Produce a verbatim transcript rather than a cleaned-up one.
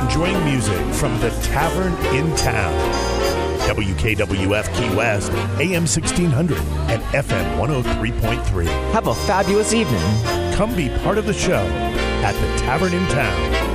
enjoying music from the Tavern in Town. W K W F Key West, A M sixteen hundred and F M one oh three point three. Have a fabulous evening. Come be part of the show at the Tavern in Town.